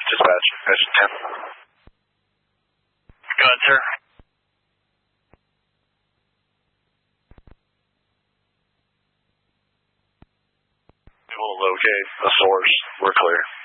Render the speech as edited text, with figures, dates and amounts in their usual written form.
Dispatch, Mission 10. Go ahead, sir. We will locate a source. We're clear.